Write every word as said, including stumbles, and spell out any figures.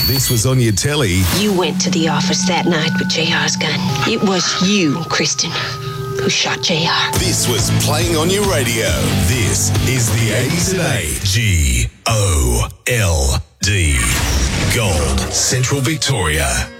this was on your telly. You went to the office that night with J R's gun. It was you, Kristen, who shot J R. This was playing on your radio. This is the A Today. G O L D. Gold, Central Victoria.